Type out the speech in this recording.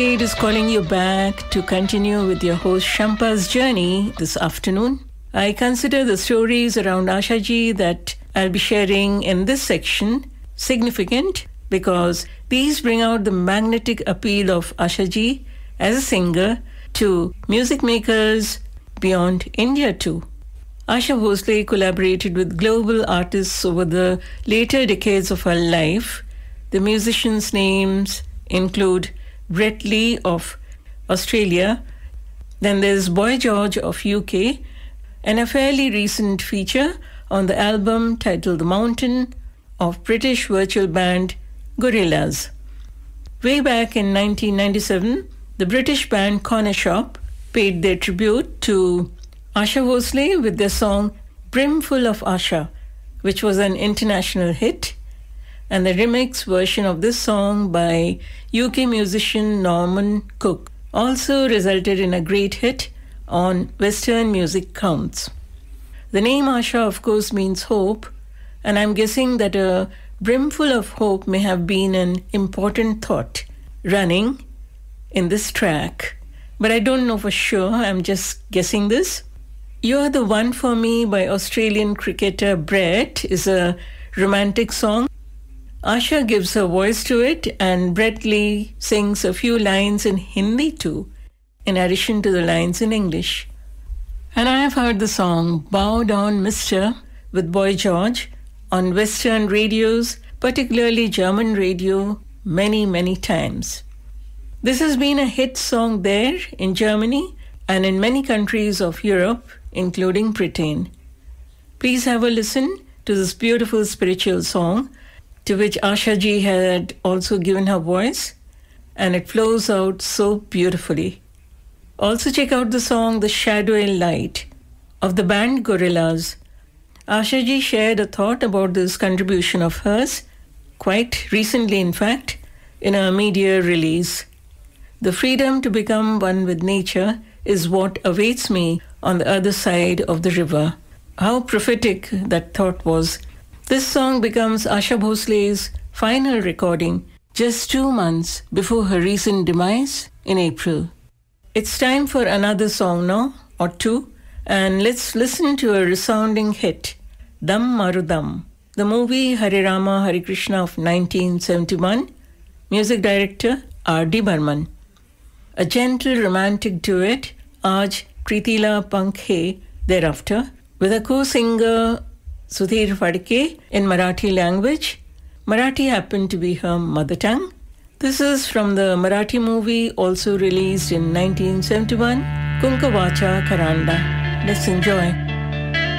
It is calling you back to continue with your host Shampa's journey this afternoon. I consider the stories around Ashaji that I'll be sharing in this section significant because these bring out the magnetic appeal of Ashaji as a singer to music makers beyond India too. Asha Bhosle collaborated with global artists over the later decades of her life. The musicians' names include Brett Lee of Australia, then there's Boy George of UK, and a fairly recent feature on the album titled The Mountain of British virtual band Gorillaz. Way back in 1997, the British band Corner Shop paid their tribute to Asha Bhosle with their song Brimful of Asha, which was an international hit, and the remix version of this song by UK musician Norman Cook also resulted in a great hit on Western Music Counts. The name Asha, of course, means hope, and I'm guessing that a brimful of hope may have been an important thought running in this track, but I don't know for sure, I'm just guessing this. You're the One for Me by Australian cricketer Brett is a romantic song. Asha gives her voice to it, and Brett Lee sings a few lines in Hindi too, in addition to the lines in English. And I have heard the song Bow Down Mister with Boy George on Western radios, particularly German radio, many, many times. This has been a hit song there in Germany and in many countries of Europe, including Britain. Please have a listen to this beautiful spiritual song to which Asha ji had also given her voice, and it flows out so beautifully. Also check out the song The Shadowy Light of the band Gorillaz. Asha ji shared a thought about this contribution of hers, quite recently in fact, in a media release. The freedom to become one with nature is what awaits me on the other side of the river. How prophetic that thought was. This song becomes Asha Bhosle's final recording just 2 months before her recent demise in April. It's time for another song now, or two, and let's listen to a resounding hit, Dam Maru Dam. The movie Hare Rama Hare Krishna of 1971, music director R.D. Burman. A gentle romantic duet, Aaj Pritila Pank Hai, thereafter, with a co-singer Sudhir Phadke in Marathi language. Marathi happened to be her mother tongue. This is from the Marathi movie also released in 1971, Kunkavacha Karanda. Let's enjoy.